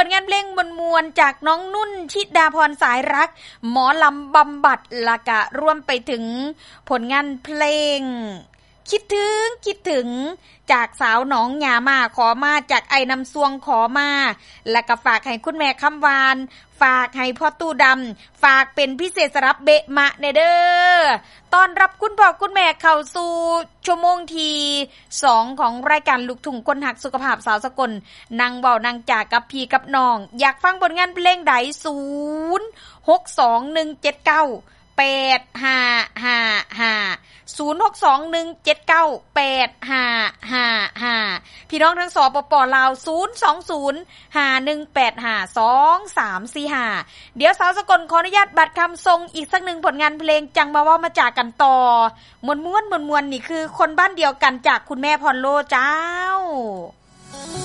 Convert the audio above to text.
ลงานเพลงมวลๆจากน้องนุ่นชิดาพรสายรักหมอลำบำบัดละกะรวมไปถึงผลงานเพลงคิดถึงจากสาวหนองหยามาขอมาจากไอ้น้ำซวงขอมาแล้วก็ฝากให้คุณแม่คำวานฝากให้พ่อตู้ดำฝากเป็นพิเศษสำหรับเบะมะเนเด้อต้อนรับคุณพ่อคุณแม่เข้าสู่ชั่วโมงที่2ของรายการลูกทุ่งคนหักสุขภาพสาวสกลนั่งเว้านั่งจากกับพี่กับน้องอยากฟังผลงานเพลงใด0621798555 พี่น้องทั้งสปปลาว02051852345เดี๋ยวสาวสกลขออนุญาตบัตรคำทรงอีกสักหนึ่งผลงานเพลงจังมาว่ามาจากกันต่อมวนนี่คือคนบ้านเดียวกันจากคุณแม่พรโลเจ้า